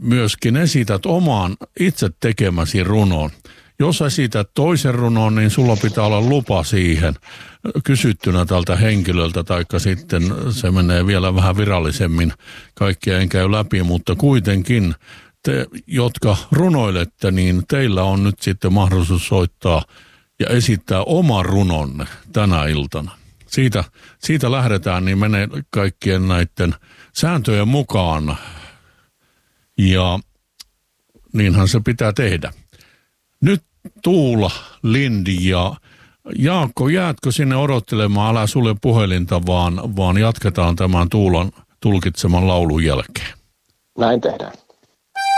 myöskin esität omaan itse tekemäsi runon. Jos esität toisen runon, niin sulla pitää olla lupa siihen kysyttynä tältä henkilöltä, taikka sitten se menee vielä vähän virallisemmin. Kaikkia en käy läpi, mutta kuitenkin te, jotka runoilette, niin teillä on nyt sitten mahdollisuus soittaa ja esittää oma runonne tänä iltana. Siitä lähdetään, niin menee kaikkien näiden sääntöjen mukaan. Ja niinhän se pitää tehdä. Nyt Tuula, Lindi ja Jaakko, jäätkö sinne odottelemaan? Älä sulle puhelinta, vaan jatketaan tämän Tuulan tulkitseman laulun jälkeen. Näin tehdään.